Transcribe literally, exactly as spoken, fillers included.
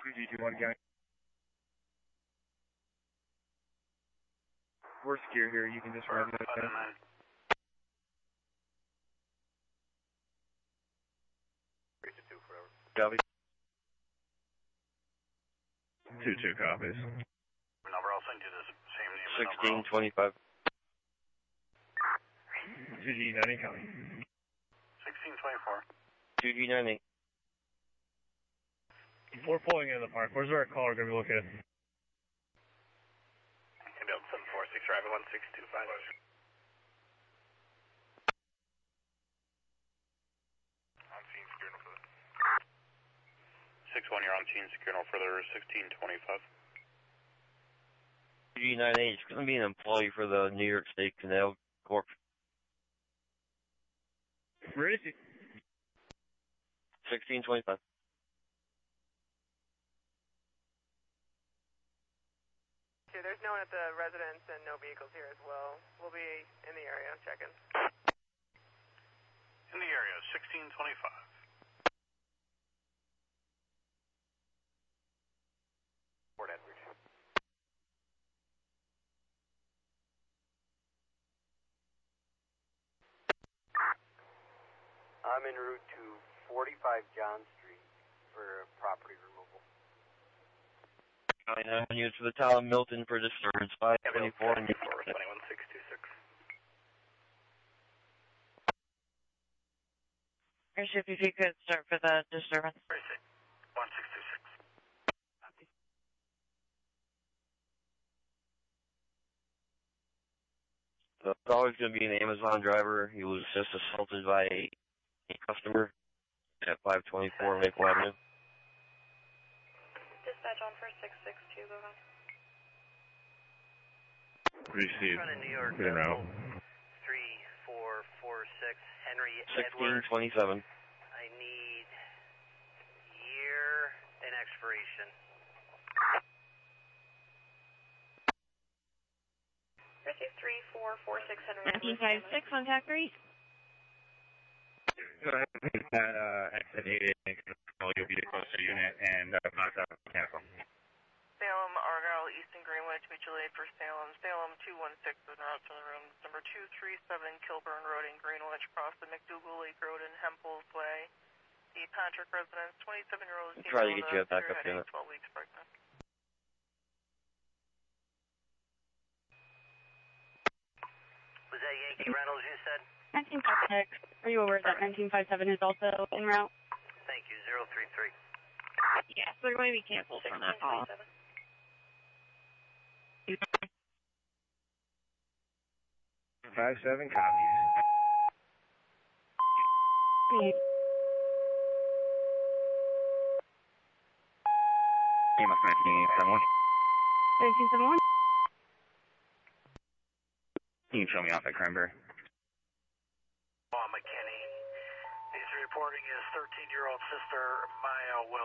G two one County. We're secure here. You can just run it. Copy. Two two copies. Number, I'll send you the same name. Sixteen twenty-five. Two G ninety copy. Sixteen twenty-four. Two G ninety. We're pulling in the park. Where's our caller going to be located? Build seven four six, driver one six two five. On scene, secure no further. six one, you're on scene, secure no further, sixteen twenty-five. Two G ninety-eight is going to be an employee for the New York State Canal Corp. Where is he? sixteen twenty-five. There's no one at the residence and no vehicles here as well. We'll be in the area checking. In the area, sixteen twenty-five. Port Edward. I'm en route to forty-five John Street for property removal. County nine units for the town of Milton for disturbance. five twenty-four and twenty-one six two six. Airship, if you could start for the disturbance. one six two six. The caller's going to be an Amazon driver. He was just assaulted by a, a customer at five twenty-four Maple Avenue. Dispatch on for six six two, go ahead. Received. New York, Good route. three four four six, Henry sixteen Edwards. twenty-seven. I need year and expiration. Receive three four four six, Henry nineteen fifty-six on Tac three. Go ahead and uh, exit eight eight. You'll be the closer unit and uh, knock out cancel. Salem, Argyle, Easton, Greenwich, mutual aid for Salem. Salem two one six is en route to the room. Number two three seven Kilburn Road in Greenwich, across the McDougal Lake Road in Hempel's Way. The Patrick residence, twenty-seven-year-old female, Try to get you a backup headache, unit. twelve weeks pregnant. Was that Yankee Reynolds you said? nineteen fifty-six. Are you aware that nineteen fifty-seven is also en route? Thank you, zero three three. Yes, they're going to be canceled from that call. Five seven copies. Great. Name of nineteen seventy-one. nineteen seventy-one? Can you show me off at Cranberry? Bob McKinney. He's reporting his thirteen-year-old sister, Maya Will.